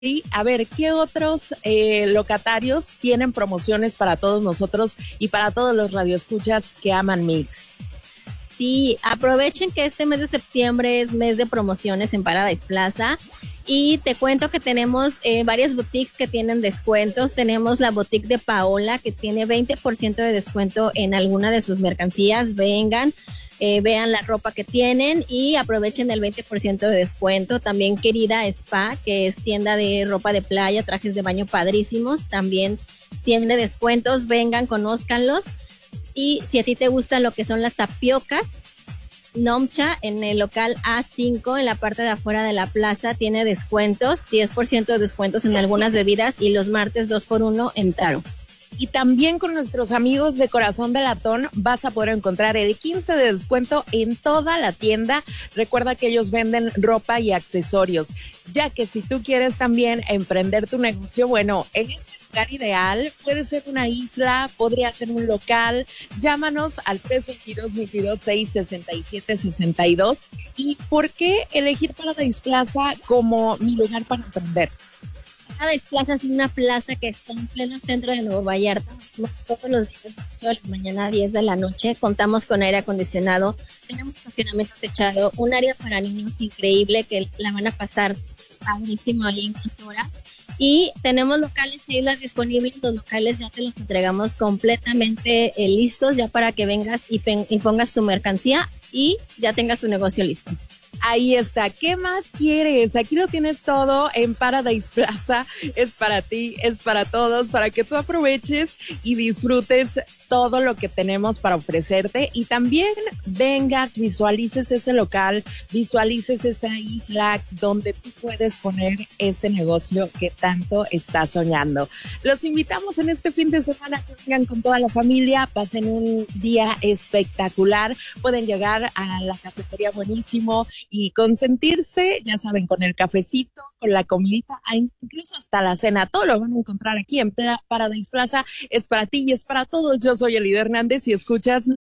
Y a ver, ¿qué otros locatarios tienen promociones para todos nosotros y para todos los radioescuchas que aman Mix? Sí, aprovechen que este mes de septiembre es mes de promociones en Paradise Plaza. Y te cuento que tenemos varias boutiques que tienen descuentos. Tenemos la boutique de Paola que tiene 20% de descuento en alguna de sus mercancías. Vengan, vean la ropa que tienen y aprovechen el 20% de descuento. También Querida Spa, que es tienda de ropa de playa, trajes de baño padrísimos. También tiene descuentos. Vengan, conózcanlos. Y si a ti te gustan lo que son las tapiocas, Nomcha en el local A5 en la parte de afuera de la plaza tiene descuentos, 10% de descuentos en algunas bebidas y los martes 2x1 en Taro. Y también con nuestros amigos de Corazón de Latón vas a poder encontrar el 15 de descuento en toda la tienda. Recuerda que ellos venden ropa y accesorios, ya que si tú quieres también emprender tu negocio, bueno, es el lugar ideal. Puede ser una isla, podría ser un local. Llámanos al 322-226-6762. ¿Y por qué elegir Paradise Plaza como mi lugar para emprender? Paradise Plaza es una plaza que está en pleno centro de Nuevo Vallarta. Vamos todos los días de 8 de la mañana a 10 de la noche. Contamos con aire acondicionado, tenemos estacionamiento techado, un área para niños increíble que la van a pasar padrísimo ahí en unas horas. Y tenemos locales e islas disponibles. Los locales ya te los entregamos completamente listos ya para que vengas y pongas tu mercancía y ya tengas tu negocio listo. Ahí está, ¿qué más quieres? Aquí lo tienes todo en Paradise Plaza, es para ti, es para todos, para que tú aproveches y disfrutes todo lo que tenemos para ofrecerte y también vengas, visualices ese local, visualices esa isla donde tú puedes poner ese negocio que tanto estás soñando. Los invitamos en este fin de semana que vengan con toda la familia, pasen un día espectacular, pueden llegar a la cafetería Buenísimo y consentirse, ya saben, con el cafecito, con la comidita, incluso hasta la cena, todo lo van a encontrar aquí en Paradise Plaza, es para ti y es para todos. Yo soy Elida Hernández y escuchas